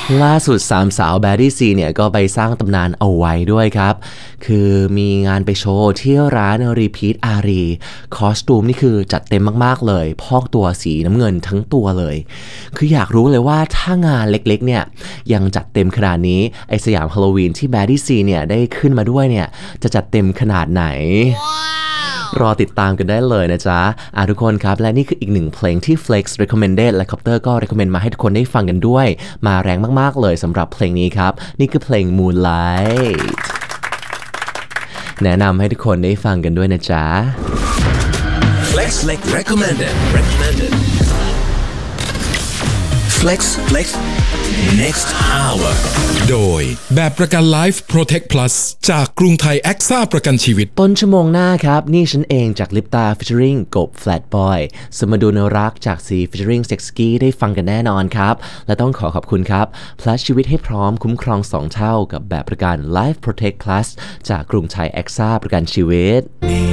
ล่าสุด3สาวแบดดี้ซีเนี่ยก็ไปสร้างตำนานเอาไว้ด้วยครับคือมีงานไปโชว์ที่ร้านรีพีทอารีคอสตูมนี่คือจัดเต็มมากๆเลยพอกตัวสีน้ำเงินทั้งตัวเลยคืออยากรู้เลยว่าถ้างานเล็กๆเนี่ยยังจัดเต็มขนาดนี้ไอสยามฮาโลวีนที่แบดดี้ซีเนี่ยได้ขึ้นมาด้วยเนี่ยจะจัดเต็มขนาดไหนรอติดตามกันได้เลยนะจ๊ะทุกคนครับและนี่คืออีกหนึ่งเพลงที่ Flex recommended และ Copter ก็ recommend มาให้ทุกคนได้ฟังกันด้วยมาแรงมากๆเลยสำหรับเพลงนี้ครับนี่คือเพลง Moonlight แนะนำให้ทุกคนได้ฟังกันด้วยนะจ๊ะ Flex recommended Flex next hour โดยแบบประกัน Life Protect Plus จากกรุงไทยแอ็กซ่าประกันชีวิตต้นชั่วโมงหน้าครับนี่ฉันเองจากลิปตา featuring กบ Flatboy สมดุลรักจากซี featuring Sexky ได้ฟังกันแน่นอนครับและต้องขอบคุณครับ Plus ชีวิตให้พร้อมคุ้มครอง2เท่ากับแบบประกัน Life Protect Plus จากกรุงไทยแอ็กซ่าประกันชีวิต